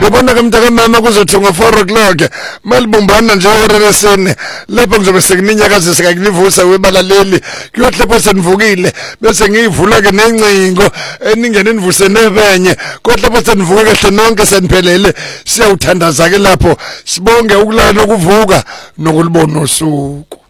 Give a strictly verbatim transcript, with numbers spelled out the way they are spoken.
Yabona ke mntaka mama kuzothunga four o'clock malibumbana nje oresene lapho ngizobe sekuninyakaze sekakunivusa webalaleli kuyohlapha senivukile bese ngiyivula ke nencingo eningene nivuse nebenye kodwa lapho senivuka kahle nonke seniphelele siyawuthandaza ke lapho sibonge ukulala ukuvuka nokulibona usuku.